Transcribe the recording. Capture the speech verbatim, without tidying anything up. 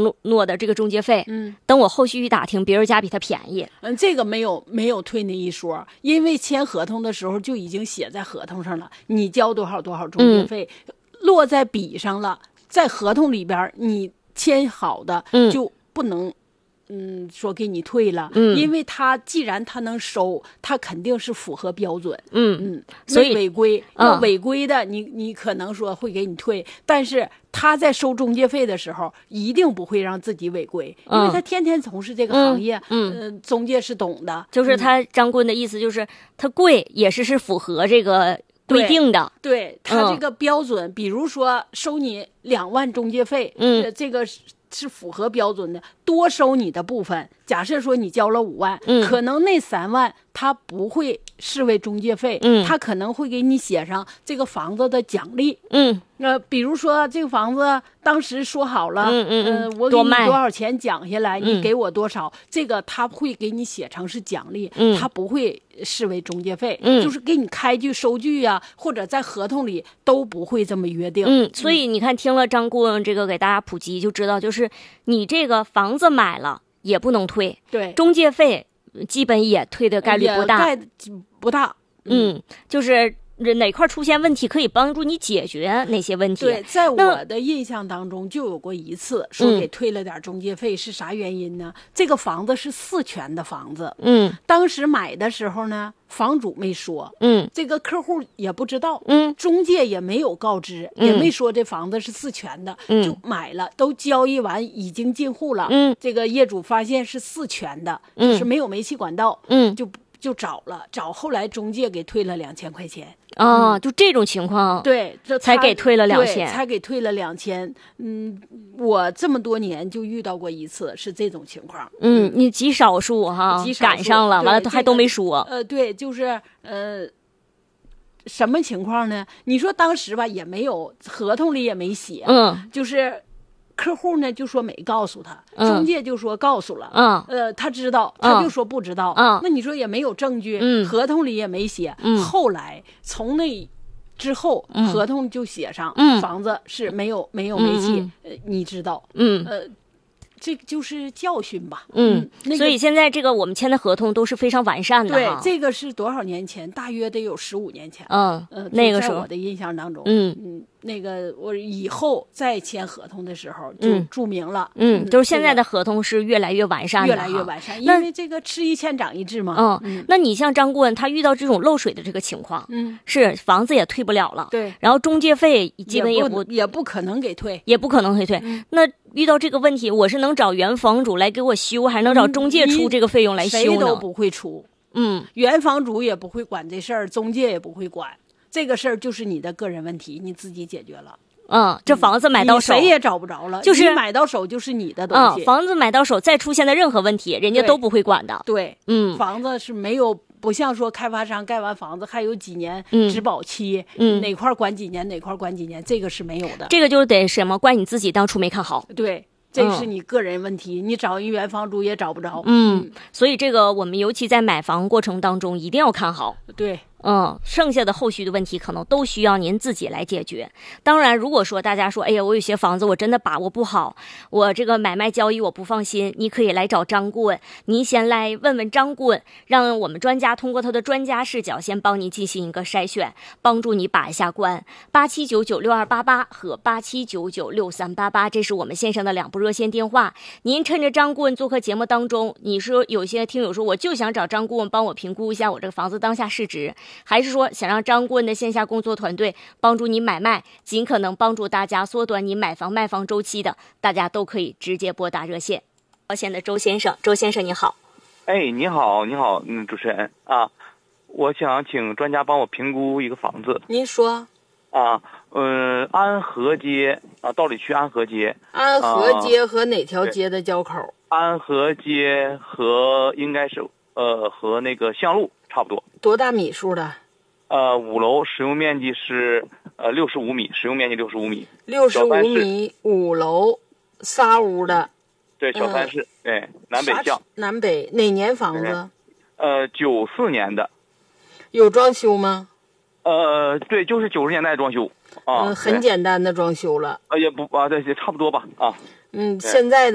诺的这个中介费，嗯，等我后续一打听，别人家比他便宜。 嗯，这个没有没有退那一说，因为签合同的时候就已经写在合同上了，你交多少多少中介费，嗯、落在笔上了，在合同里边你签好的，嗯，就不能。嗯，说给你退了，嗯，因为他既然他能收，他肯定是符合标准，嗯嗯，所以违规，要违规的，你你可能说会给你退，但是他在收中介费的时候，一定不会让自己违规，因为他天天从事这个行业，嗯，嗯呃、中介是懂的， 就是他张棍的意思就是他贵也是是符合这个规定的， 对，对他这个标准，嗯、比如说收你两万中介费，嗯，呃、这个。是符合标准的，多收你的部分。假设说你交了五万，嗯，可能那三万他不会视为中介费，嗯，他可能会给你写上这个房子的奖励，嗯，呃，比如说这个房子当时说好了，嗯嗯呃，我给你多少钱讲下来，你给我多少，嗯、这个他会给你写成是奖励，嗯，他不会视为中介费，嗯，就是给你开具收据呀、啊，或者在合同里都不会这么约定， 嗯，所以你看，听了张顾问这个给大家普及，就知道就是你这个房子买了也不能退， 对， 中介费基本也退的概率不大， 概不大， 嗯，嗯就是哪块出现问题，可以帮助你解决哪些问题。 对，在我的印象当中就有过一次说给退了点中介费，嗯、是啥原因呢？这个房子是四全的房子，嗯，当时买的时候呢，房主没说，嗯，这个客户也不知道，嗯，中介也没有告知，嗯、也没说这房子是四全的，嗯，就买了，都交易完，已经进户了，嗯，这个业主发现是四全的，嗯、就是没有煤气管道，嗯，就就找了，找后来中介给退了两千块钱。 啊、哦嗯，就这种情况， 对，这才给退了两千， 才给退了两千。嗯，我这么多年就遇到过一次是这种情况。 嗯，你极少数哈， 极少赶上了，完了还都没说。 呃，对，就是呃，什么情况呢？你说当时吧，也没有合同里也没写，嗯，就是。客户呢就说没告诉他，嗯、中介就说告诉了，嗯，呃，他知道，他就说不知道，嗯，那你说也没有证据，嗯，合同里也没写，嗯，后来从那之后，嗯、合同就写上，嗯，房子是没有没有煤气，嗯、呃，你知道，嗯，呃。这就是教训吧， 嗯，嗯那个、所以现在这个我们签的合同都是非常完善的， 对，这个是多少年前？大约得有十五年前， 嗯， 呃， 那个时候在我的印象当中，嗯嗯，那个我以后再签合同的时候就注明了， 嗯，嗯就是现在的合同是越来越完善的， 越来越完善，因为这个吃一堑长一智嘛， 嗯，嗯那你像张顾问，他遇到这种漏水的这个情况，嗯，是房子也退不了了， 对， 然后中介费基本也不也不可能给退， 也不可能给退，嗯、那。遇到这个问题，我是能找原房主来给我修，还是能找中介出这个费用来修呢？ 谁都不会出，嗯，原房主也不会管这事儿，中介也不会管，这个事儿就是你的个人问题，你自己解决了。 嗯，这房子买到手， 谁也找不着了， 就是你买到手就是你的东西。 嗯，房子买到手，再出现的任何问题，人家都不会管的。 对， 嗯， 房子是没有。不像说开发商盖完房子还有几年质保期， 嗯， 哪块管几年哪块管几年，这个是没有的。 这个就得什么怪你自己当初没看好。 对，这是你个人问题，嗯、你找一原房主也找不着。 嗯，所以这个我们尤其在买房过程当中一定要看好。 对。 嗯，剩下的后续的问题可能都需要您自己来解决。当然，如果说大家说，哎呀，我有些房子我真的把握不好，我这个买卖交易我不放心，你可以来找张顾问，您先来问问张顾问，让我们专家通过他的专家视角先帮你进行一个筛选，帮助你把一下关。八七九九六二八八和八七九九六三八八，这是我们线上的两部热线电话。您趁着张顾问做客节目当中，你说有些听友说，我就想找张顾问帮我评估一下我这个房子当下市值。还是说想让张顾问的线下工作团队帮助你买卖，尽可能帮助大家缩短你买房卖房周期的，大家都可以直接拨打热线。热线的周先生，周先生你好。 哎，你好，你好，嗯，主持人啊，我想请专家帮我评估一个房子。 您说。 啊，嗯、呃，安和街啊，道里区安和街。 安和街和哪条街的交口？ 啊、安和街和应该是呃和那个向路。差不多。 多大米数的？ 呃，五楼，使用面积是呃六十五米，使用面积六十五米。 六十五米，五楼，仨屋的。 对，小三室，呃、对，南北向。 南北哪年房子？ 呃，九四年的。 有装修吗？ 呃，对，就是九十年代装修啊、 嗯，很简单的装修了。 呃，也不啊，对，也差不多吧啊。 嗯，现在的。